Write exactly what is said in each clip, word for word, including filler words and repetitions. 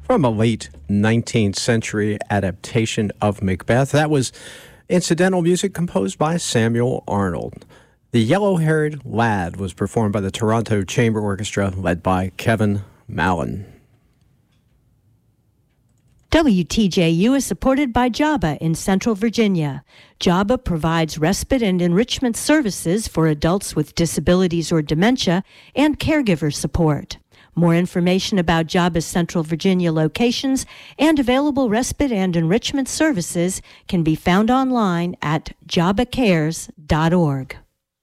from a late nineteenth century adaptation of Macbeth. That was incidental music composed by Samuel Arnold. The Yellow-Haired Lad was performed by the Toronto Chamber Orchestra, led by Kevin Mallon. W T J U is supported by JABA in Central Virginia. JABA provides respite and enrichment services for adults with disabilities or dementia and caregiver support. More information about JABA's Central Virginia locations and available respite and enrichment services can be found online at jaba cares dot org.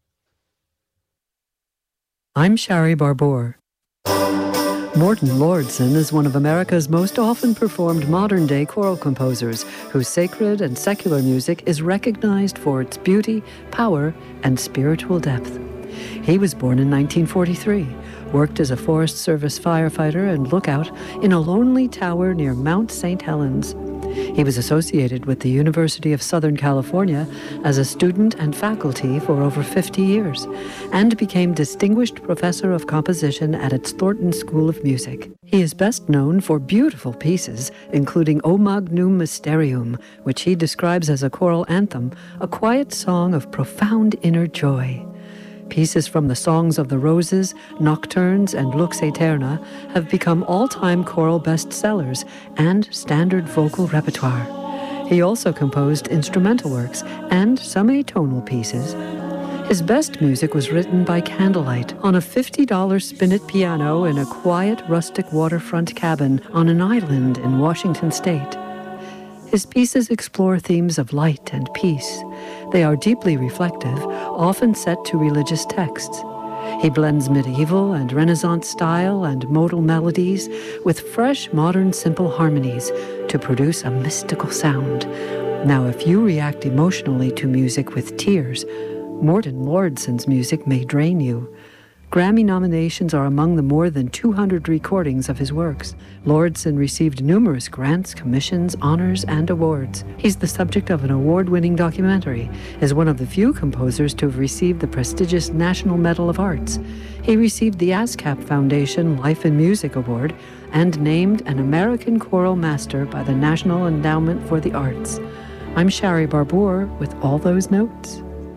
I'm Shari Barbour. Morton Lordson is one of America's most often performed modern-day choral composers whose sacred and secular music is recognized for its beauty, power, and spiritual depth. He was born in nineteen forty-three, worked as a Forest Service firefighter and lookout in a lonely tower near Mount Saint Helens. He was associated with the University of Southern California as a student and faculty for over fifty years, and became Distinguished Professor of Composition at its Thornton School of Music. He is best known for beautiful pieces, including O Magnum Mysterium, which he describes as a choral anthem, a quiet song of profound inner joy. Pieces from the Songs of the Roses, Nocturnes, and Lux Aeterna have become all-time choral bestsellers and standard vocal repertoire. He also composed instrumental works and some atonal pieces. His best music was written by candlelight on a fifty dollars spinet piano in a quiet, rustic waterfront cabin on an island in Washington State. His pieces explore themes of light and peace. They are deeply reflective, often set to religious texts. He blends medieval and Renaissance style and modal melodies with fresh, modern, simple harmonies to produce a mystical sound. Now, if you react emotionally to music with tears, Morton Lordson's music may drain you. Grammy nominations are among the more than two hundred recordings of his works. Lordson received numerous grants, commissions, honors, and awards. He's the subject of an award-winning documentary, is one of the few composers to have received the prestigious National Medal of Arts. He received the ASCAP Foundation Life in Music Award and named an American Choral Master by the National Endowment for the Arts. I'm Shari Barbour with All Those Notes.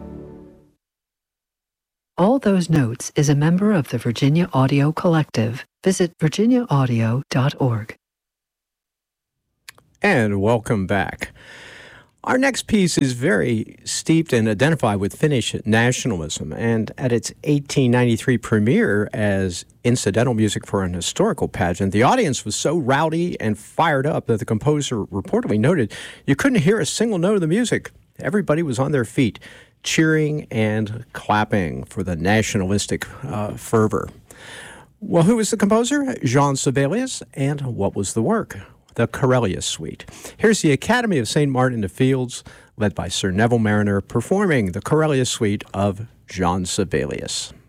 All Those Notes is a member of the Virginia Audio Collective. Visit virginia audio dot org. And welcome back. Our next piece is very steeped and identified with Finnish nationalism, and at its eighteen ninety-three premiere as incidental music for an historical pageant, the audience was so rowdy and fired up that the composer reportedly noted you couldn't hear a single note of the music. Everybody was on their feet, cheering and clapping for the nationalistic uh, fervor. Well, who was the composer? Jean Sibelius. And what was the work? The Corellia Suite. Here's the Academy of Saint Martin de Fields, led by Sir Neville Mariner, performing the Corellia Suite of Jean Sibelius.